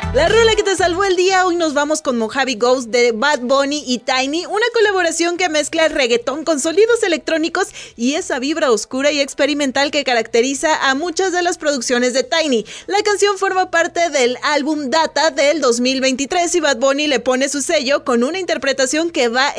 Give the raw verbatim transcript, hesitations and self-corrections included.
La rola que te salvó el día, hoy nos vamos con Mojave Ghost de Bad Bunny y Tiny, una colaboración que mezcla el reggaetón con sonidos electrónicos y esa vibra oscura y experimental que caracteriza a muchas de las producciones de Tiny. La canción forma parte del álbum Data del dos mil veintitrés y Bad Bunny le pone su sello con una interpretación que va